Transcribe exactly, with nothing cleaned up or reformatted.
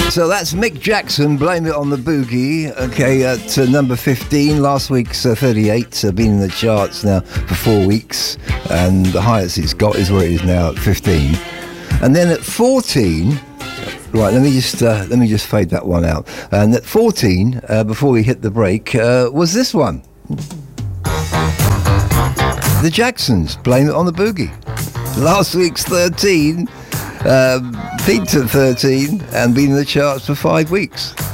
So that's Mick Jackson, Blame It on the Boogie. Okay, at uh, number fifteen. Last week's uh, thirty-eight, uh, been in the charts now for four weeks. And the highest it's got is where it is now at fifteen. And then at fourteen... Right, let me just uh, let me just fade that one out. And at fourteen, uh, before we hit the break, uh, was this one. The Jacksons, Blame It on the Boogie. Last week's thirteen... Um, peaked at thirteen and been in the charts for five weeks.